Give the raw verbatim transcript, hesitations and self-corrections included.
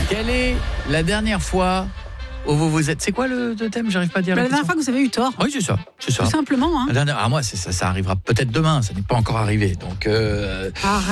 Quelle est la dernière fois où vous vous êtes... C'est quoi le, le thème? J'arrive pas à dire Bah, la la dernière fois que vous avez eu tort. Oui, c'est ça. C'est ça. Tout simplement. Hein. La dernière... Ah, moi, c'est ça, ça arrivera peut-être demain. Ça n'est pas encore arrivé. Donc... Euh... Ah,